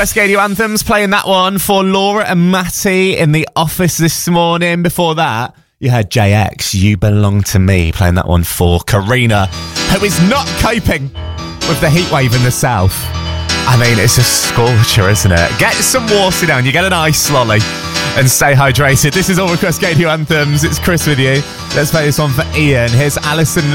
Cascadia Anthems playing that one for Laura and Matty in the office this morning. Before that, you had JX, You Belong to Me, playing that one for Karina, who is not coping with the heat wave in the south. I mean, it's a scorcher, isn't it? Get some water down, you get an ice lolly, and stay hydrated. This is All Request Cascadia Anthems. It's Chris with you. Let's play this one for Ian. Here's Alison